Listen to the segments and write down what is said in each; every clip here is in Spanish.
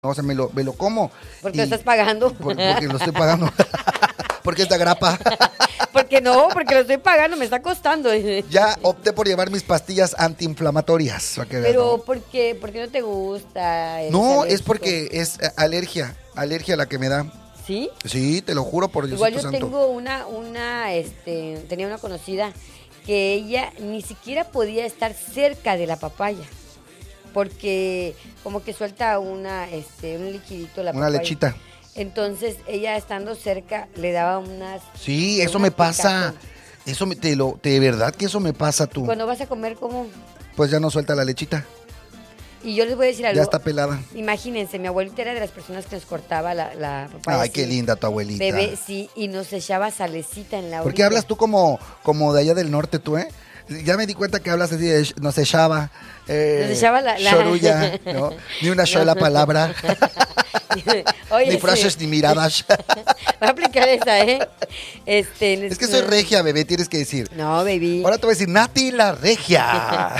No, o sea, me lo como. Porque lo estás pagando. Porque lo estoy pagando. Porque es de grapa. Porque lo estoy pagando, me está costando. Ya opté por llevar mis pastillas antiinflamatorias. Pero, ¿por qué no te gusta? No, es porque es alergia la que me da. ¿Sí? Sí, te lo juro por Diosito Igual yo santo. tengo tenía una conocida que ella ni siquiera podía estar cerca de la papaya. Porque como que suelta un liquidito la papaya. Una lechita. Entonces, ella estando cerca le daba unas... Sí, eso me pasa. De verdad que eso me pasa tú. Cuando vas a comer, ¿cómo? Pues ya no suelta la lechita. Y yo les voy a decir algo. Ya está pelada. Imagínense, mi abuelita era de las personas que nos cortaba la papaya. Ay, qué linda tu abuelita. Bebé, sí, y nos echaba salecita en la orilla. ¿Por qué hablas tú como de allá del norte tú, eh? Ya me di cuenta que hablas así de nos echaba. Nos echaba la... Chorulla, ¿no? Ni una sola palabra. Oye, ni frases ni miradas. Voy a aplicar esa, ¿eh? Es que soy regia, bebé, tienes que decir. No, baby. Ahora te voy a decir, Nati la regia.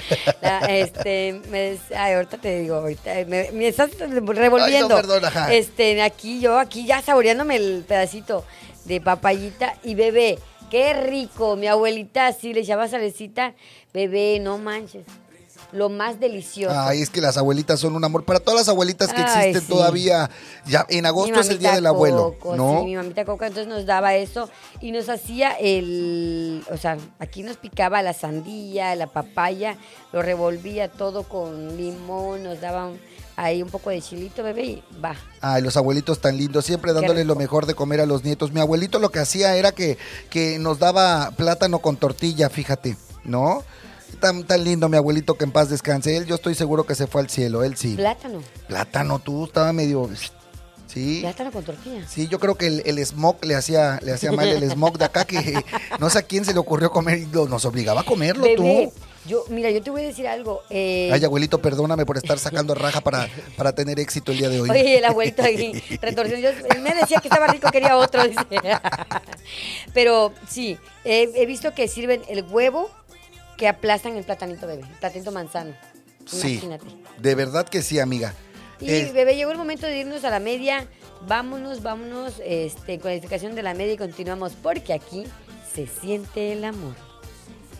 Ahorita te digo, me estás revolviendo. Ay, no, perdón, ajá. Aquí ya saboreándome el pedacito de papayita y bebé, qué rico. Mi abuelita así le echaba salecita, bebé, no manches. Lo más delicioso. Ay, es que las abuelitas son un amor. Para todas las abuelitas que existen sí. todavía, ya en agosto es el día del abuelo, ¿no? Sí, mi mamita Coca entonces nos daba eso y nos hacía aquí nos picaba la sandía, la papaya, lo revolvía todo con limón, nos daban ahí un poco de chilito, bebé, y va. Ay, los abuelitos tan lindos, siempre dándoles lo mejor de comer a los nietos. Mi abuelito lo que hacía era que nos daba plátano con tortilla, fíjate, ¿no? Tan lindo mi abuelito, que en paz descanse. Él, yo estoy seguro que se fue al cielo, él sí. Plátano, tú, estaba medio... Sí. Plátano con tortilla. Sí, yo creo que el smog le hacía mal el smog de acá, que no sé a quién se le ocurrió comer y nos obligaba a comerlo, bebé, tú. Yo te voy a decir algo. Ay, abuelito, perdóname por estar sacando raja para tener éxito el día de hoy. Oye, el abuelito ahí, retorciendo. Él me decía que estaba rico, quería otro. Dice. Pero sí, he visto que sirven el huevo que aplastan el platanito, bebé, el platanito manzano. Imagínate. Sí, de verdad que sí, amiga. Y bebé, llegó el momento de irnos a la media. Vámonos, con la explicación de la media y continuamos porque aquí se siente el amor.